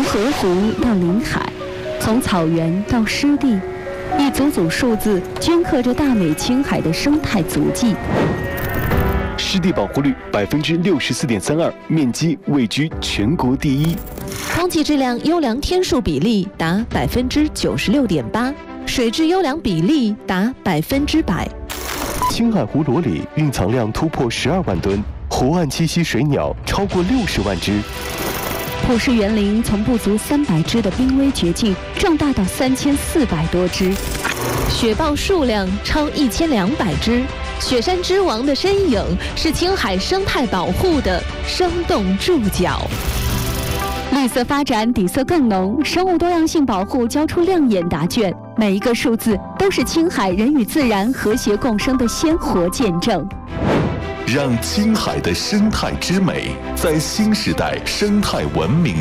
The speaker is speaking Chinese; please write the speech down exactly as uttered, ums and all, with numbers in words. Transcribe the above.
河湖到临海，从草原到湿地，一组组数字镌刻着大美青海的生态足迹。 湿地保护率百分之六十四点三二，面积位居全国第一。 空气质量优良天数比例达百分之九十六点八，水质优良比例达百分之百。 青海湖裸里蕴藏量突破十二万吨，湖岸栖息水鸟超过六十万只。 普氏园林从不足三百只的濒危绝境壮大到三千四百多只， 雪豹数量超一千两百只。雪山之王的身影是青海生态保护的生动注脚。 绿色发展底色更浓，生物多样性保护交出亮眼答卷，每一个数字都是青海人与自然和谐共生的鲜活见证。 让青海的生态之美在新时代生态文明